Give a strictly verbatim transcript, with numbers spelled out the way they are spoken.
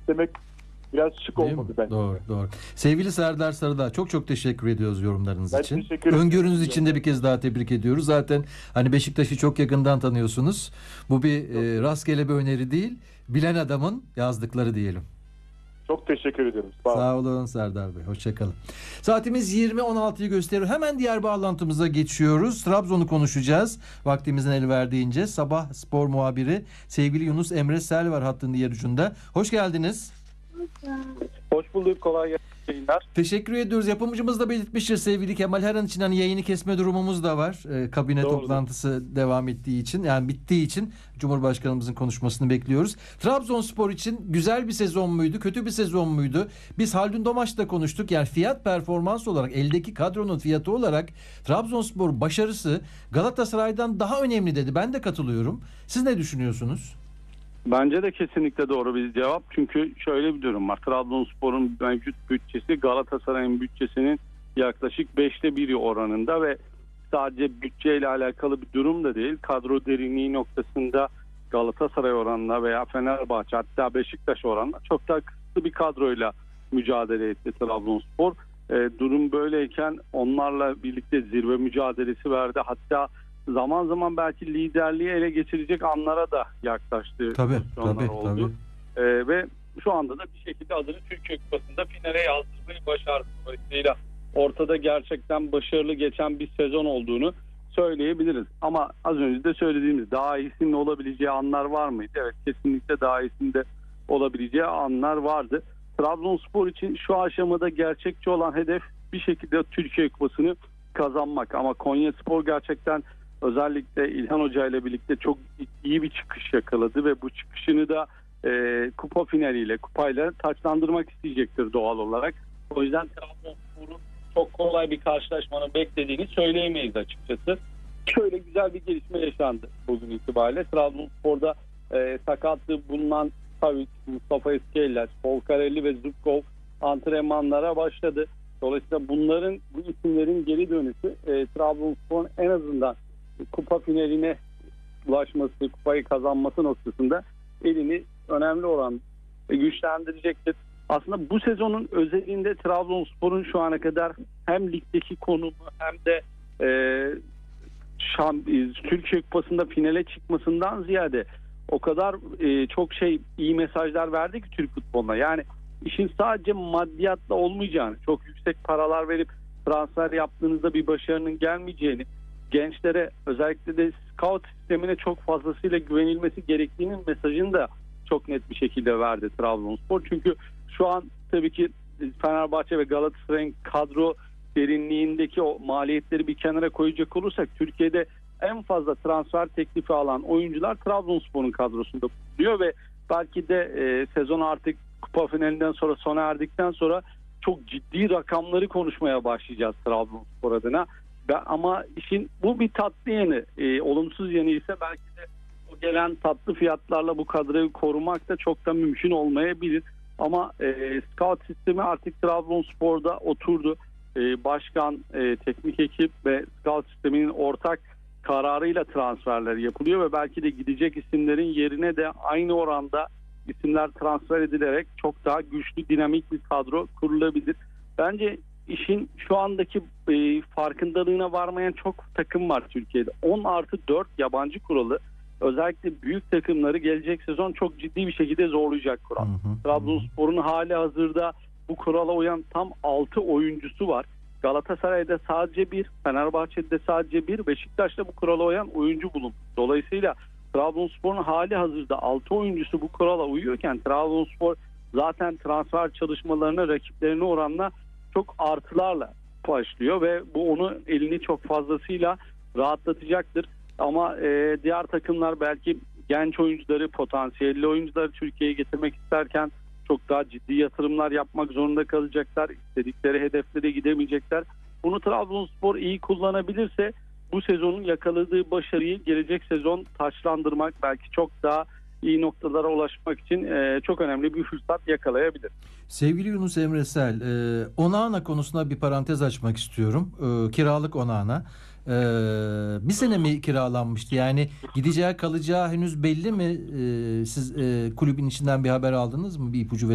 demek biraz şık Değil olmadı mi? bence. Doğru, doğru. Sevgili Serdar Sarıdağ, çok çok teşekkür ediyoruz yorumlarınız Ben için. teşekkür ederim. Öngörünüz için de bir kez daha tebrik ediyoruz. Zaten hani Beşiktaş'ı çok yakından tanıyorsunuz. Bu bir e, rastgele bir öneri değil. Bilen adamın yazdıkları diyelim. Çok teşekkür ediyorum. Sağ olun. Sağ olun Serdar Bey. Hoşçakalın. Saatimiz yirmi on altıyı gösteriyor. Hemen diğer bağlantımıza geçiyoruz. Trabzon'u konuşacağız. Vaktimizin el verdiğince. Sabah spor muhabiri sevgili Yunus Emre Sel var hattın diğer ucunda. Hoş geldiniz. Hoş bulduk. Kolay gelsin. Yayınlar. Teşekkür ediyoruz. Yapımcımız da belirtmiştir sevgili Kemal. Her an için hani yayını kesme durumumuz da var. Ee, kabine Doğrudur. toplantısı devam ettiği için, yani bittiği için Cumhurbaşkanımızın konuşmasını bekliyoruz. Trabzonspor için güzel bir sezon muydu, kötü bir sezon muydu? Biz Haldun Domaç'la konuştuk. Yani fiyat performans olarak, eldeki kadronun fiyatı olarak Trabzonspor başarısı Galatasaray'dan daha önemli dedi. Ben de katılıyorum. Siz ne düşünüyorsunuz? Bence de kesinlikle doğru bir cevap. Çünkü şöyle bir durum var. Trabzonspor'un mevcut bütçesi Galatasaray'ın bütçesinin yaklaşık beşte biri oranında ve sadece bütçeyle alakalı bir durum da değil. Kadro derinliği noktasında Galatasaray oranına veya Fenerbahçe, hatta Beşiktaş oranına çok daha kısıtlı bir kadroyla mücadele etti Trabzonspor. E, durum böyleyken onlarla birlikte zirve mücadelesi verdi. Hatta zaman zaman belki liderliği ele geçirecek anlara da yaklaştı. Tabii, pozisyonlar tabii, oldu. Ee, ve şu anda da bir şekilde adını Türkiye Kupası'nda finale yazdırmayı başardı. Dolayısıyla ortada gerçekten başarılı geçen bir sezon olduğunu söyleyebiliriz. Ama az önce de söylediğimiz daha iyisinin olabileceği anlar var mıydı? Evet, kesinlikle daha iyisinde olabileceği anlar vardı. Trabzonspor için şu aşamada gerçekçi olan hedef bir şekilde Türkiye Kupası'nı kazanmak. Ama Konyaspor gerçekten özellikle İlhan Hoca ile birlikte çok iyi bir çıkış yakaladı ve bu çıkışını da e, kupa finaliyle, kupayla taçlandırmak isteyecektir doğal olarak. O yüzden Trabzonspor'un çok kolay bir karşılaşmanın beklediğini söyleyemeyiz açıkçası. Şöyle güzel bir gelişme yaşandı bugün itibariyle. Trabzonspor'da e, sakatlığı bulunan Savic, Mustafa Eskieler, Polkarelli ve Zubkov antrenmanlara başladı. Dolayısıyla bunların, bu isimlerin geri dönüşü e, Trabzonspor'un en azından kupa finaline ulaşması, kupayı kazanması noktasında elini önemli oran güçlendirecektir. Aslında bu sezonun özelinde Trabzonspor'un şu ana kadar hem ligdeki konumu hem de e, Şam, Türkiye Kupası'nda finale çıkmasından ziyade o kadar e, çok şey iyi mesajlar verdi ki Türk futboluna. Yani işin sadece maddiyatla olmayacağını, çok yüksek paralar verip transfer yaptığınızda bir başarının gelmeyeceğini, gençlere özellikle de scout sistemine çok fazlasıyla güvenilmesi gerektiğinin mesajını da çok net bir şekilde verdi Trabzonspor. Çünkü şu an tabii ki Fenerbahçe ve Galatasaray'ın kadro derinliğindeki o maliyetleri bir kenara koyacak olursak Türkiye'de en fazla transfer teklifi alan oyuncular Trabzonspor'un kadrosunda bulunuyor ve belki de e, sezon artık kupa finalinden sonra sona erdikten sonra çok ciddi rakamları konuşmaya başlayacağız Trabzonspor adına. Ben, ama işin bu bir tatlı yanı, e, olumsuz yanı ise belki de o gelen tatlı fiyatlarla bu kadroyu korumak da çok da mümkün olmayabilir. Ama e, scout sistemi artık Trabzonspor'da oturdu. E, başkan, e, teknik ekip ve scout sisteminin ortak kararıyla transferler yapılıyor ve belki de gidecek isimlerin yerine de aynı oranda isimler transfer edilerek çok daha güçlü, dinamik bir kadro kurulabilir. Bence işin şu andaki e, farkındalığına varmayan çok takım var Türkiye'de. on artı dört yabancı kuralı özellikle büyük takımları gelecek sezon çok ciddi bir şekilde zorlayacak kural. Trabzonspor'un hali hazırda bu kurala uyan tam altı oyuncusu var. Galatasaray'da sadece bir, Fenerbahçe'de sadece bir, Beşiktaş'ta bu kurala uyan oyuncu bulun. Dolayısıyla Trabzonspor'un hali hazırda altı oyuncusu bu kurala uyuyorken Trabzonspor zaten transfer çalışmalarına rakiplerine oranla çok artılarla başlıyor ve bu onu elini çok fazlasıyla rahatlatacaktır. Ama e, diğer takımlar belki genç oyuncuları, potansiyelli oyuncuları Türkiye'ye getirmek isterken çok daha ciddi yatırımlar yapmak zorunda kalacaklar. İstedikleri hedeflere gidemeyecekler. Bunu Trabzonspor iyi kullanabilirse bu sezonun yakaladığı başarıyı gelecek sezon taçlandırmak, belki çok daha iyi noktalara ulaşmak için e, çok önemli bir fırsat yakalayabilir. Sevgili Yunus Emre Sel, e, Onana konusuna bir parantez açmak istiyorum. E, kiralık Onana. E, bir sene mi kiralanmıştı? Yani gideceği kalacağı henüz belli mi? E, siz e, kulübün içinden bir haber aldınız mı? Bir ipucu